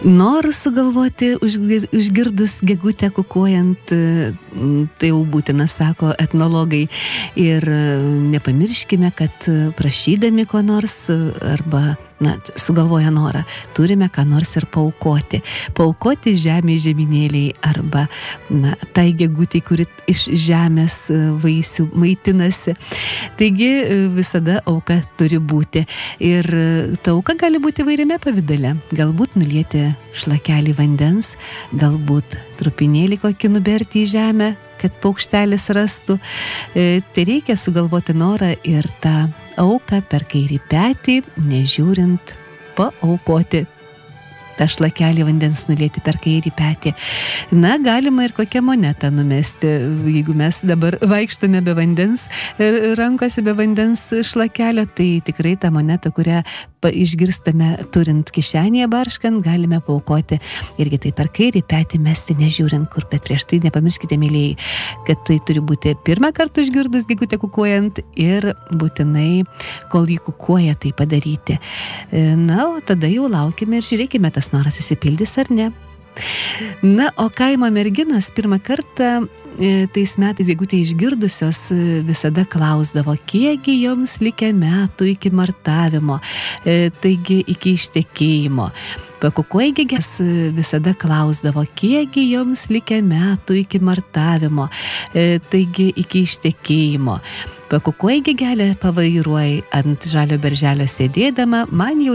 Norą sugalvoti užgirdus gegutę kukuojant, tai jau būtina, sako etnologai. Ir nepamirškime, kad prašydami ko nors arba sugalvoja norą, turime ką nors ir paaukoti. Paaukoti žemė žeminėliai arba tai gegutei, kuri iš žemės vaisių maitinasi. Taigi visada auka turi būti. Ir ta auka gali būti įvairiame pavidale. Galbūt nulieti šlakelį vandens, galbūt trupinėlį kokį nuberti į žemę, kad paukštelis rastų. Tai reikia sugalvoti norą ir tą auką per kairį petį, nežiūrint, paaukoti. tą šlakelį vandens nulieti per kairį petį. Galima ir kokią monetą numesti, jeigu mes dabar vaikštome be vandens, rankose be vandens šlakelio, tai tikrai tą monetą, kurią išgirstame turint kišenėje barškant, galime paaukoti irgi tai per kairį petį mesti, nežiūrint kur, bet prieš tai nepamirškite, mylėjai, kad tai turi būti pirmą kartą išgirdus gegutę kukuojant ir būtinai, kol jį kukuoja, tai padaryti. O tada jau laukime ir žiūrėkime, tas noras įsipildys ar ne. O kaimo merginos pirmą kartą tais metais gegutę išgirdusios visada klausdavo, kiekgi joms likę metų iki martavimo, taigi iki ištekėjimo. Pakukuoja gegės visada klausdavo, kiekgi joms likę metų iki martavimo, taigi iki ištekėjimo. Pakukuoja gegelė pavairuoja ant žalio berželio sėdėdama, man jau